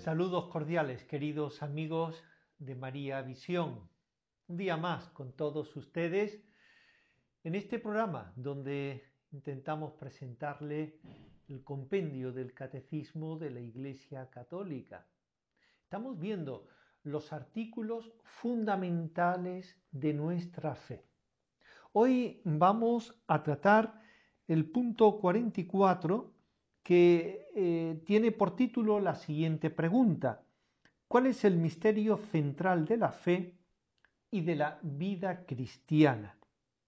Saludos cordiales, queridos amigos de María Visión. Un día más con todos ustedes en este programa donde intentamos presentarle el compendio del Catecismo de la Iglesia Católica. Estamos viendo los artículos fundamentales de nuestra fe. Hoy vamos a tratar el punto 44 que tiene por título la siguiente pregunta: ¿cuál es el misterio central de la fe y de la vida cristiana?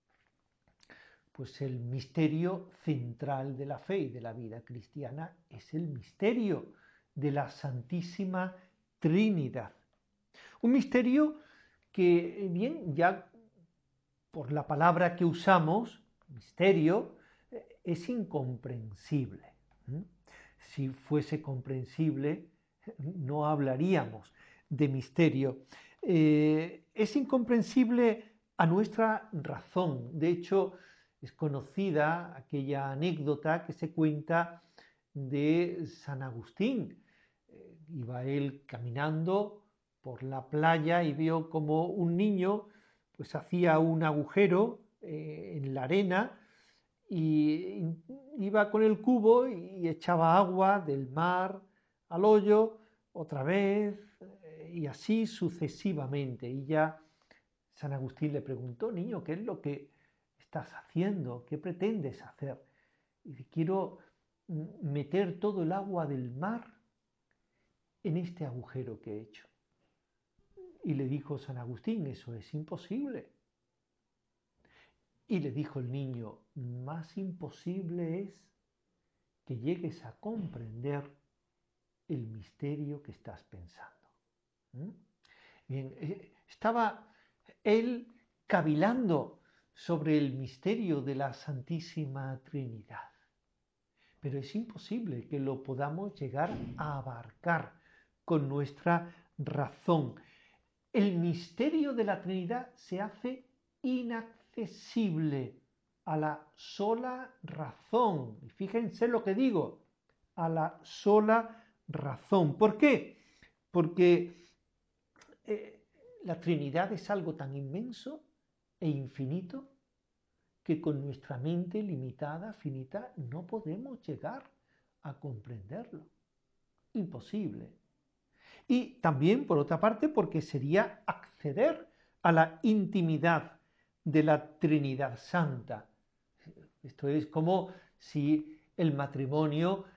Pues el misterio central de la fe y de la vida cristiana es el misterio de la Santísima Trinidad. Un misterio que, bien, ya por la palabra que usamos, misterio, es incomprensible. Si fuese comprensible, no hablaríamos de misterio. Es incomprensible a nuestra razón. De hecho, es conocida aquella anécdota que se cuenta de San Agustín. Iba él caminando por la playa y vio como un niño pues hacía un agujero en la arena y iba con el cubo y echaba agua del mar al hoyo otra vez y así sucesivamente. Y ya San Agustín le preguntó: niño, ¿qué es lo que estás haciendo? ¿Qué pretendes hacer? Y dice: quiero meter todo el agua del mar en este agujero que he hecho. Y le dijo San Agustín: eso es imposible. Y le dijo el niño: más imposible es que llegues a comprender el misterio que estás pensando. Bien, estaba él cavilando sobre el misterio de la Santísima Trinidad, pero es imposible que lo podamos llegar a abarcar con nuestra razón. El misterio de la Trinidad se hace inaccesible a la sola razón. Y fíjense lo que digo: a la sola razón. ¿Por qué? Porque la Trinidad es algo tan inmenso e infinito que con nuestra mente limitada, finita, no podemos llegar a comprenderlo. Imposible. Y también, por otra parte, porque sería acceder a la intimidad de la Trinidad Santa. Esto es como si el matrimonio